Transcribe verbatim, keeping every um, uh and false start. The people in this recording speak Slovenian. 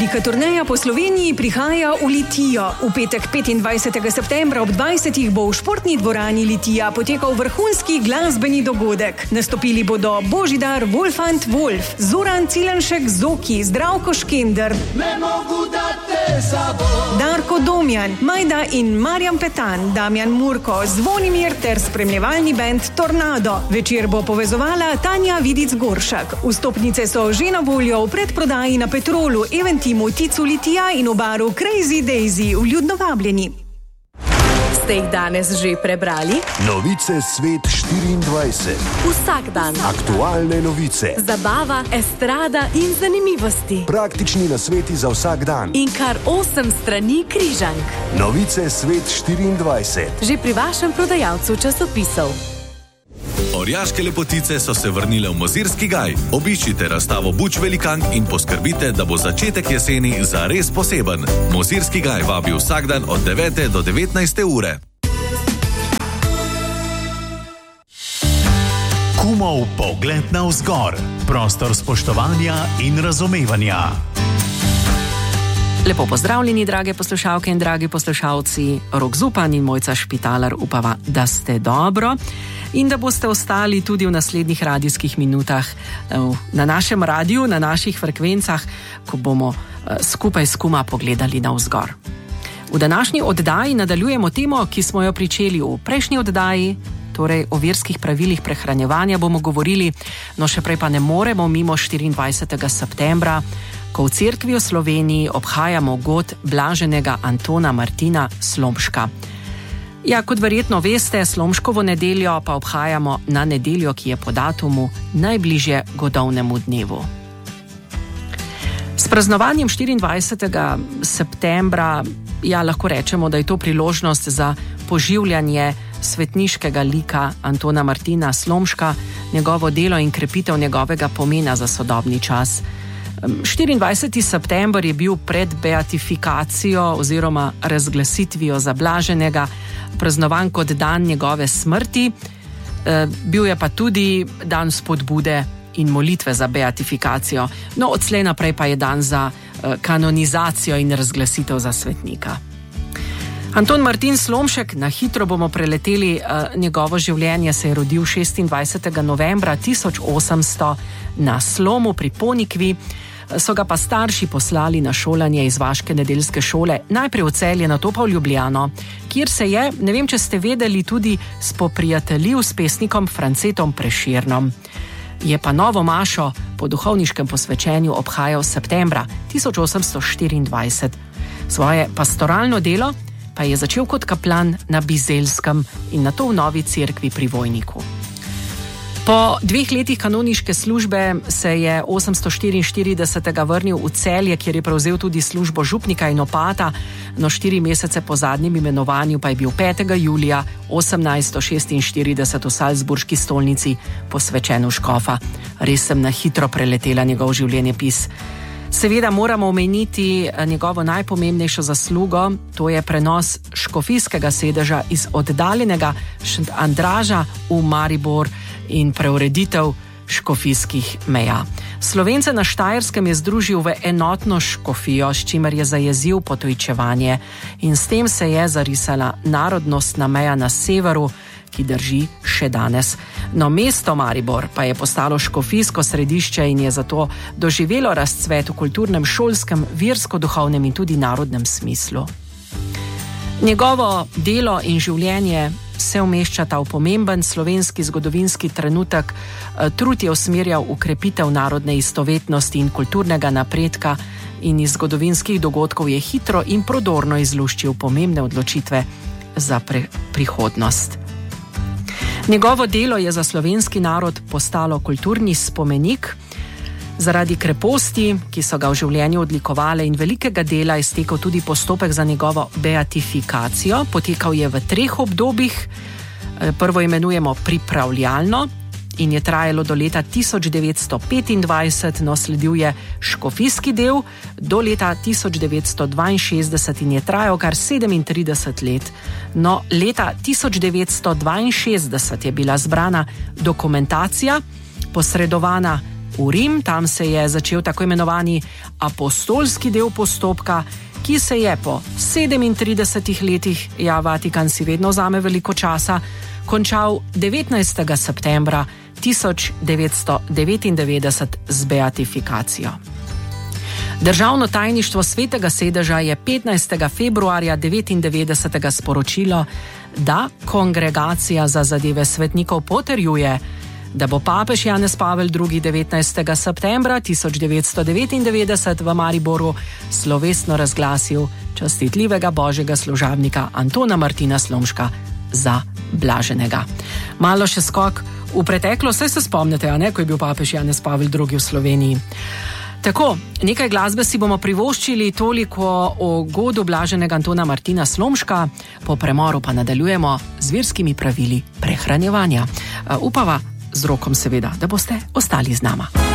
Velika turneja po Sloveniji prihaja v Litijo. V petek petindvajsetega septembra ob dvajsetih bo v športni dvorani Litija potekal vrhunski glasbeni dogodek. Nastopili bodo Božidar Wolfant Wolf, Zoran Cilenšek Zoki, Zdravko Škender, Darko Domjan, Majda in Marjan Petan, Damjan Murko, Zvonimir ter spremljevalni bend Tornado. Večer bo povezovala Tanja Vidic Goršak. Vstopnice so že na voljo v predprodaji na Petrolu, Eventimu, Ticu Litija in v baru Crazy Daisy. Vljudno vabljeni. Ste jih danes že prebrali? Novice Svet štiriindvajset. Vsak dan. Aktualne novice. Zabava, estrada in zanimivosti. Praktični nasveti za vsak dan. In kar osem strani križank. Novice Svet štiriindvajset. Že pri vašem prodajalcu časopisov. Orjaške lepotice so se vrnile v Mozirski gaj. Obiščite razstavo Buč velikank in poskrbite, da bo začetek jeseni zares poseben. Mozirski gaj vabi vsak dan od devete do devetnajste ure. Kumov pogled navzgor. Prostor spoštovanja in razumevanja. Lepo pozdravljeni, drage poslušalke in dragi poslušalci. Rok Zupan in Mojca Špitalar upava, da ste dobro in da boste ostali tudi v naslednjih radijskih minutah na našem radiju, na naših frekvencah, ko bomo skupaj s Kuma pogledali navzgor. V današnji oddaji nadaljujemo temo, ki smo jo pričeli v prejšnji oddaji, torej o verskih pravilih prehranjevanja bomo govorili, no še prej pa ne moremo mimo štiriindvajsetega septembra, ko v cerkvi v Sloveniji obhajamo god blaženega Antona Martina Slomška. Ja, kot verjetno veste, Slomškovo nedeljo pa obhajamo na nedeljo, ki je po datumu najbližje godovnemu dnevu. S praznovanjem štiriindvajsetega septembra, ja, lahko rečemo, da je to priložnost za poživljanje svetniškega lika Antona Martina Slomška, njegovo delo in krepitev njegovega pomena za sodobni čas. štiriindvajseti september je bil pred beatifikacijo oziroma razglasitvijo za blaženega praznovan kot dan njegove smrti. Bil je pa tudi dan spodbude in molitve za beatifikacijo. No, odslej naprej pa je dan za kanonizacijo in razglasitev za svetnika. Anton Martin Slomšek, na hitro bomo preleteli njegovo življenje, se je rodil šestindvajsetega novembra tisoč osemsto na Slomu pri Ponikvi. So ga pa starši poslali na šolanje iz vaške nedeljske šole, najprej v Celje, nato pa v Ljubljano, kjer se je, ne vem, če ste vedeli, tudi spoprijateljil s pesnikom Francetom Prešernom. Je pa novo mašo po duhovniškem posvečenju obhajal septembra tisoč osemsto štiriindvajset. Svoje pastoralno delo pa je začel kot kaplan na Bizelskem in nato v novi cerkvi pri Vojniku. Po dveh letih kanoniške službe se je osemsto štiriinštiridesetega vrnil v Celje, kjer je prevzel tudi službo župnika in opata, no štiri mesece po zadnjem imenovanju pa je bil petega julija osemnajststo šestinštirideset v Salzburški stolnici posvečen v škofa. Res sem na hitro preletela njegov življenjepis. Seveda moramo omeniti njegovo najpomembnejšo zaslugo, to je prenos škofijskega sedeža iz oddaljenega Šent Andraža v Maribor in preureditev škofijskih meja. Slovence na Štajerskem je združil v enotno škofijo, s čimer je zajezil potujčevanje in s tem se je zarisala narodnostna meja na severu, ki drži še danes. No, mesto Maribor pa je postalo škofijsko središče in je zato doživelo razcvet v kulturnem, šolskem, versko-duhovnem in tudi narodnem smislu. Njegovo delo in življenje se umeščata v pomemben slovenski zgodovinski trenutek. Trud je usmerjal v krepitev narodne istovetnosti in kulturnega napredka in iz zgodovinskih dogodkov je hitro in prodorno izluščil pomembne odločitve za pre- prihodnost. Njegovo delo je za slovenski narod postalo kulturni spomenik. Zaradi kreposti, ki so ga v življenju odlikovale in velikega dela, je stekel tudi postopek za njegovo beatifikacijo. Potekal je v treh obdobjih. Prvo imenujemo pripravljalno in je trajalo do leta tisoč devetsto petindvajset, no sledil je škofijski del do leta tisoč devetsto dvainšestdeset in je trajal kar sedemintrideset let. No, leta tisoč devetsto dvainšestdeset je bila zbrana dokumentacija, posredovana v Rim. Tam se je začel tako imenovani apostolski del postopka, ki se je po sedemintridesetih letih, ja, Vatikan si vedno vzame veliko časa, končal devetnajstega septembra tisoč devetsto devetindevetdeset z beatifikacijo. Državno tajništvo Svetega sedeža je petnajstega februarja devetindevetdesetega sporočilo, da Kongregacija za zadeve svetnikov potrjuje, da bo papež Janez Pavel drugi. devetnajstega septembra tisoč devetsto devetindevetdeset v Mariboru slovesno razglasil častitljivega božjega služabnika Antona Martina Slomška za blaženega. Malo še skok v preteklo, saj se spomnite, a ne, ko je bil papež Janez Pavel drugi. v Sloveniji. Tako, nekaj glasbe si bomo privoščili, toliko o godu blaženega Antona Martina Slomška, po premoru pa nadaljujemo z verskimi pravili prehranjevanja. Uh, upava, z rokom seveda, da boste ostali z nama.